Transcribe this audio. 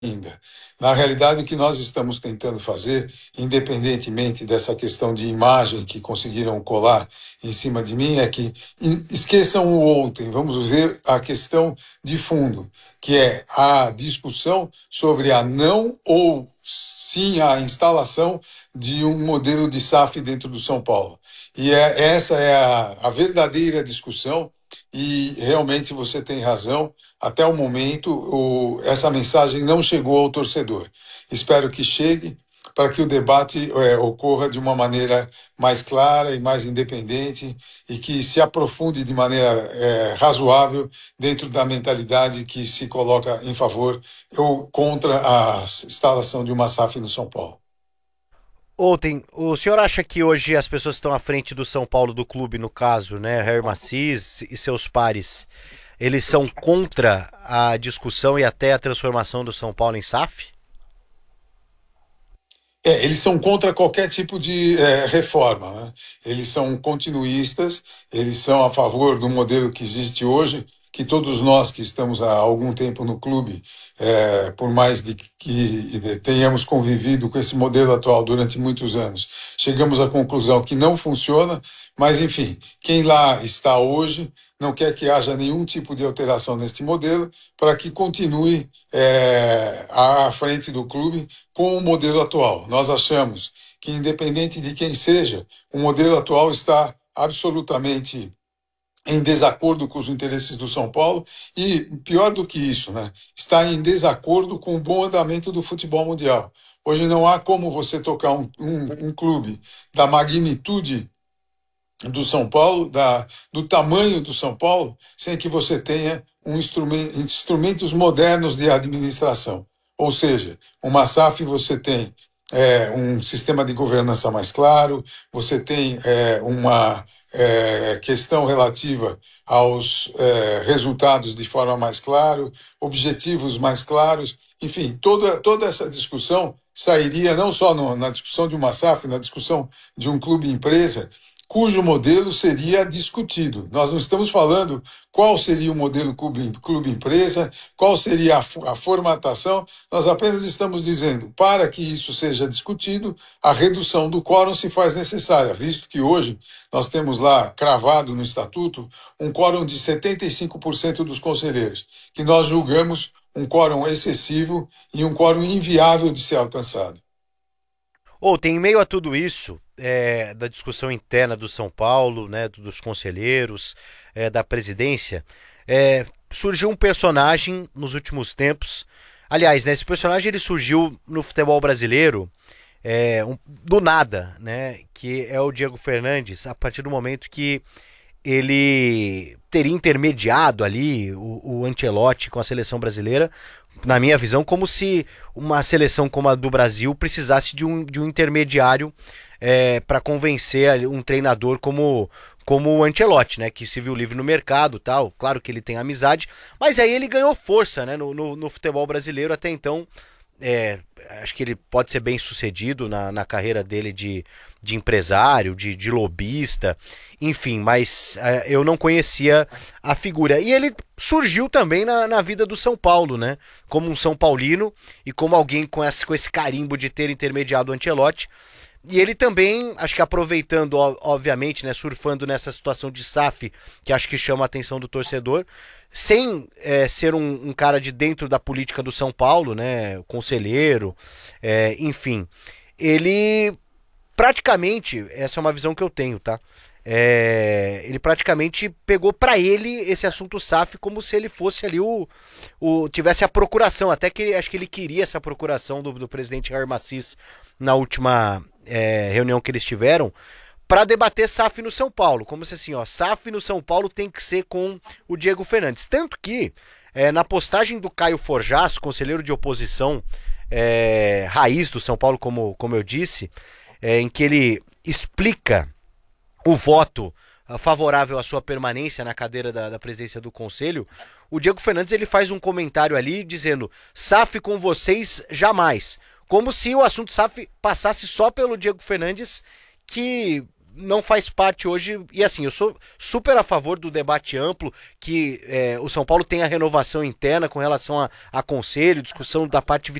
ainda. Na realidade, o que nós estamos tentando fazer, independentemente dessa questão de imagem que conseguiram colar em cima de mim, é que esqueçam o ontem, vamos ver a questão de fundo, que é a discussão sobre a não ou sim a instalação de um modelo de SAF dentro do São Paulo. Essa é a verdadeira discussão, e realmente você tem razão. Até o momento, essa mensagem não chegou ao torcedor. Espero que chegue para que o debate ocorra de uma maneira mais clara e mais independente e que se aprofunde de maneira razoável dentro da mentalidade que se coloca em favor ou contra a instalação de uma SAF no São Paulo. Ontem, o senhor acha que hoje as pessoas que estão à frente do São Paulo, do clube, no caso, né, Jair Maciz e seus pares, eles são contra a discussão e até a transformação do São Paulo em SAF? Eles são contra qualquer tipo de reforma, né? Eles são continuistas, eles são a favor do modelo que existe hoje, que todos nós que estamos há algum tempo no clube, por mais de que tenhamos convivido com esse modelo atual durante muitos anos, chegamos à conclusão que não funciona, mas, enfim, quem lá está hoje não quer que haja nenhum tipo de alteração neste modelo para que continue à frente do clube com o modelo atual. Nós achamos que, independente de quem seja, o modelo atual está absolutamente em desacordo com os interesses do São Paulo e, pior do que isso, né, está em desacordo com o bom andamento do futebol mundial. Hoje não há como você tocar um clube da magnitude do São Paulo, do tamanho do São Paulo, sem que você tenha instrumentos modernos de administração. Ou seja, uma SAF você tem um sistema de governança mais claro, você tem uma questão relativa aos resultados de forma mais clara, objetivos mais claros, enfim, toda essa discussão sairia não só na discussão de uma SAF, na discussão de um clube-empresa, cujo modelo seria discutido. Nós não estamos falando qual seria o modelo clube-empresa, qual seria a formatação, nós apenas estamos dizendo, para que isso seja discutido, a redução do quórum se faz necessária, visto que hoje nós temos lá cravado no estatuto um quórum de 75% dos conselheiros, que nós julgamos um quórum excessivo e um quórum inviável de ser alcançado. Em meio a tudo isso, da discussão interna do São Paulo, né, dos conselheiros, da presidência, surgiu um personagem nos últimos tempos. Aliás, né, esse personagem ele surgiu no futebol brasileiro do nada, né, que é o Diego Fernandes, a partir do momento que ele teria intermediado ali o Ancelotti com a seleção brasileira, na minha visão, como se uma seleção como a do Brasil precisasse de um intermediário para convencer um treinador como o Ancelotti, né, que se viu livre no mercado, tal. Claro que ele tem amizade, mas aí ele ganhou força, né, no futebol brasileiro. Até então, acho que ele pode ser bem sucedido na carreira dele de empresário, de lobista, enfim, mas eu não conhecia a figura. E ele surgiu também na vida do São Paulo, né? Como um São Paulino e como alguém com esse carimbo de ter intermediado o Ancelotti. E ele também, acho que aproveitando, obviamente, né, surfando nessa situação de SAF, que acho que chama a atenção do torcedor, sem ser um cara de dentro da política do São Paulo, né, conselheiro, enfim, ele praticamente, essa é uma visão que eu tenho, tá? Ele praticamente pegou pra ele esse assunto SAF como se ele fosse ali tivesse a procuração, até que acho que ele queria essa procuração do presidente Jair Maciz na última reunião que eles tiveram para debater SAF no São Paulo, como se assim, ó, SAF no São Paulo tem que ser com o Diego Fernandes, tanto que na postagem do Caio Forjas, conselheiro de oposição raiz do São Paulo, como eu disse, em que ele explica o voto favorável à sua permanência na cadeira da presidência do Conselho, o Diego Fernandes ele faz um comentário ali dizendo: SAF com vocês jamais. Como se o assunto SAF passasse só pelo Diego Fernandes, que não faz parte hoje. E assim, eu sou super a favor do debate amplo, que o São Paulo tem a renovação interna com relação a conselho, discussão da parte